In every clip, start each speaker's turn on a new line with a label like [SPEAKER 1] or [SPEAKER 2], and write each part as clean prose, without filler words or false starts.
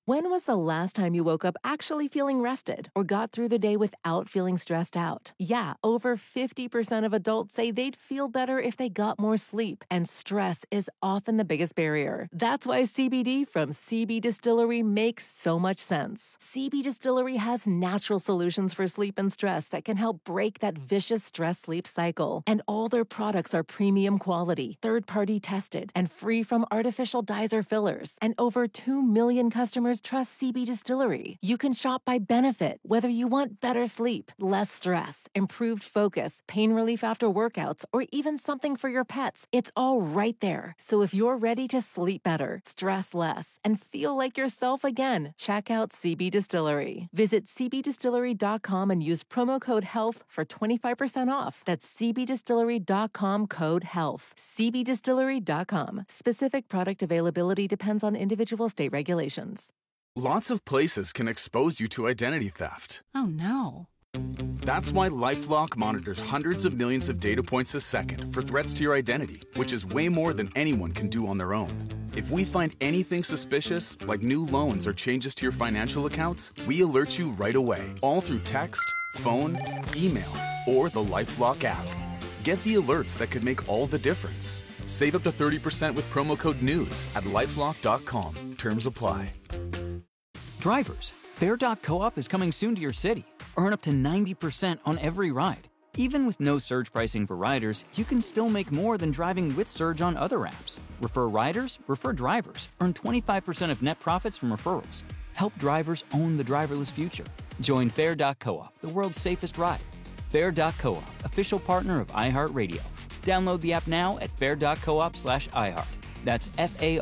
[SPEAKER 1] When was the last time you woke up actually feeling rested or got through the day without feeling stressed out? Yeah, over 50% of adults say they'd feel better if they got more sleep, and stress is often the biggest barrier. That's why CBD from CB Distillery makes so much sense. CB Distillery has natural solutions for sleep and stress that can help break that vicious stress-sleep cycle. And all their products are premium quality, third-party tested, and free from artificial dyes or fillers. And over 2 million customers trust CB Distillery. You can shop by benefit, whether you want better sleep, less stress, improved focus, pain relief after workouts, or even something for your pets. It's all right there. So if you're ready to sleep better, stress less, and feel like yourself again, check out CB Distillery. Visit cbdistillery.com and use promo code HEALTH for 25% off. That's cbdistillery.com, code HEALTH. cbdistillery.com. Specific product availability depends on individual state regulations.
[SPEAKER 2] Lots of places can expose you to identity theft.
[SPEAKER 3] Oh, no.
[SPEAKER 2] That's why LifeLock monitors hundreds of millions of data points a second for threats to your identity, which is way more than anyone can do on their own. If we find anything suspicious, like new loans or changes to your financial accounts, we alert you right away, all through text, phone, email, or the LifeLock app. Get the alerts that could make all the difference. Save up to 30% with promo code NEWS at LifeLock.com. Terms apply.
[SPEAKER 4] Drivers, Fair.coop is coming soon to your city. Earn up to 90% on every ride. Even with no surge pricing for riders, you can still make more than driving with Surge on other apps. Refer riders, refer drivers. Earn 25% of net profits from referrals. Help drivers own the driverless future. Join Fair.coop, the world's safest ride. Fair.coop, official partner of iHeartRadio. Download the app now at fair.coop/iHeart. That's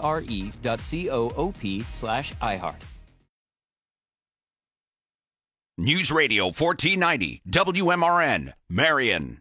[SPEAKER 4] FARE.coop/iHeart.
[SPEAKER 5] News Radio 1490 WMRN, Marion.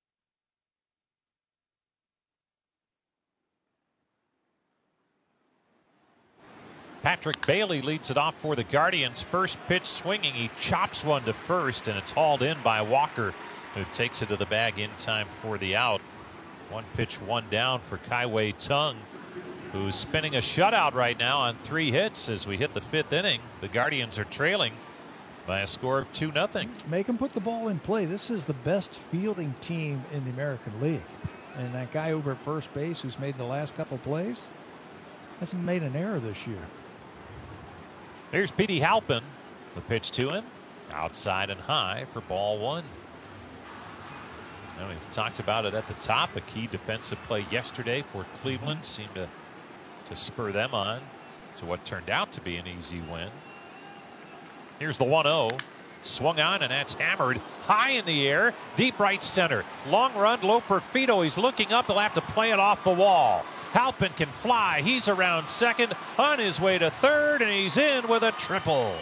[SPEAKER 6] Patrick Bailey leads it off for the Guardians. First pitch swinging. He chops one to first, and it's hauled in by Walker, who takes it to the bag in time for the out. One pitch, one down for Kaiwei Tung, who's spinning a shutout right now on 3 hits as we hit the 5th inning. The Guardians are trailing by a score of 2-0.
[SPEAKER 7] Make them put the ball in play. This is the best fielding team in the American League. And that guy over at first base who's made the last couple plays hasn't made an error this year.
[SPEAKER 6] Here's Petey Halpin. The pitch to him. Outside and high for ball 1. And we talked about it at the top. A key defensive play yesterday for Cleveland seemed to spur them on to what turned out to be an easy win. Here's the 1-0. Swung on, and that's hammered high in the air. Deep right center. Long run, low Perfido. He's looking up. He'll have to play it off the wall. Halpin can fly. He's around second, on his way to third, and he's in with a triple.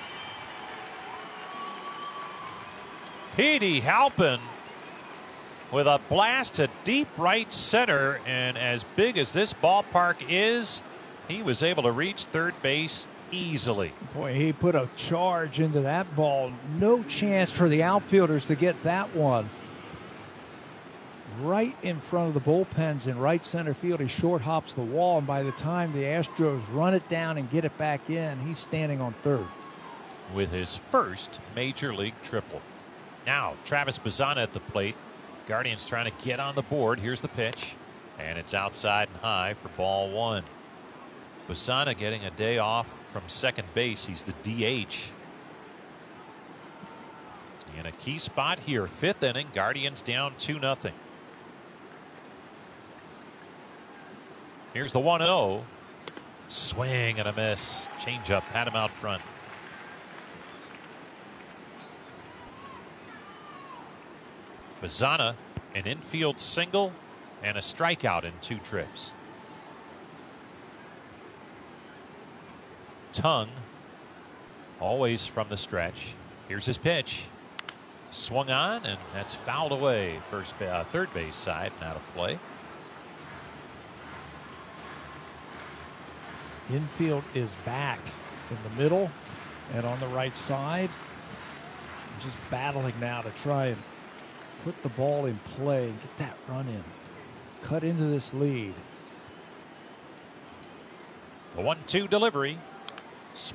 [SPEAKER 6] Petey Halpin with a blast to deep right center, and as big as this ballpark is, he was able to reach third base easily.
[SPEAKER 7] Boy, he put a charge into that ball. No chance for the outfielders to get that one. Right in front of the bullpens in right center field. He short hops the wall, and by the time the Astros run it down and get it back in, he's standing on third.
[SPEAKER 6] With his first major league triple. Now, Travis Bazzana at the plate. Guardians trying to get on the board. Here's the pitch, and it's outside and high for ball 1. Bazzana getting a day off from second base. He's the DH. In a key spot here, 5th inning. Guardians down 2-0. Here's the 1-0. Swing and a miss. Changeup had him out front. Bazzana, an infield single and a strikeout in 2 trips. Tung, always from the stretch. Here's his pitch. Swung on, and that's fouled away. Third base side, and out of play.
[SPEAKER 7] Infield is back in the middle and on the right side. Just battling now to try and put the ball in play and get that run in. Cut into this lead.
[SPEAKER 6] The 1-2 delivery.